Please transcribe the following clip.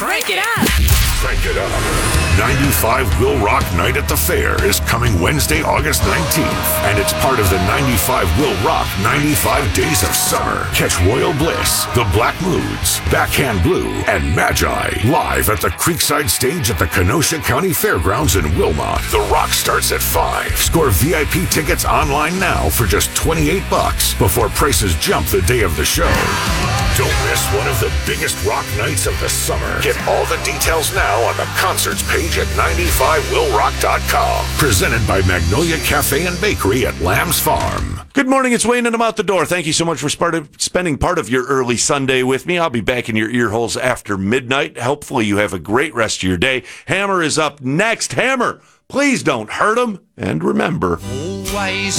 Crank it up. Crank it up. 95 Will Rock Night at the Fair is coming Wednesday, August 19th, and it's part of the 95 Will Rock 95 Days of Summer. Catch Royal Bliss, The Black Moods, Backhand Blue, and Magi live at the Creekside Stage at the Kenosha County Fairgrounds in Wilmot. The Rock starts at 5. Score VIP tickets online now for just $28 before prices jump the day of the show. Don't miss one of the biggest rock nights of the summer. Get all the details now on the concerts page at 95willrock.com. Presented by Magnolia Cafe and Bakery at Lamb's Farm. Good morning, it's Wayne and I'm out the door. Thank you so much for spending part of your early Sunday with me. I'll be back in your ear holes after midnight. Hopefully you have a great rest of your day. Hammer is up next. Hammer, please don't hurt him. And remember, Always